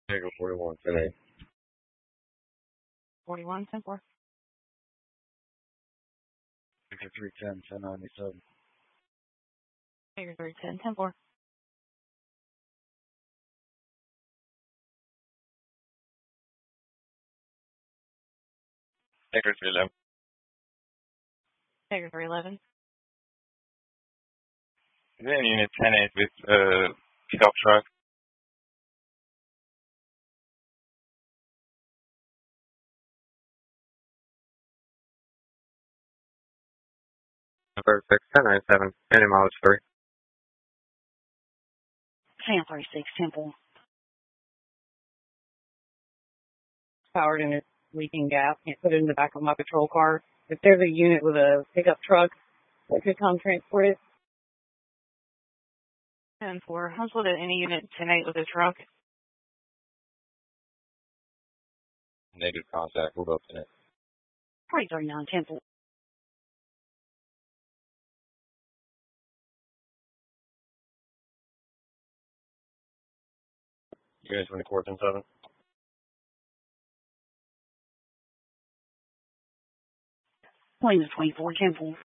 Echo 41, 10-8. 41, 10-4. Echo 310, 1097. Figure 310, 10-4. Echo 311. Figure 311. Then unit 10-8 with pickup truck. Number 6, 1097. Any mileage 3. Sam 36, 10-4. Powered in a leaking gas. Can't put it in the back of my patrol car. If there's a unit with a pickup truck that could come transport it. 10-4. How's with any unit 10-8 with a truck? Negative contact. We'll go 10-8. 39, 10-4. Unit 24, 10-7. Plane 24, 10-4.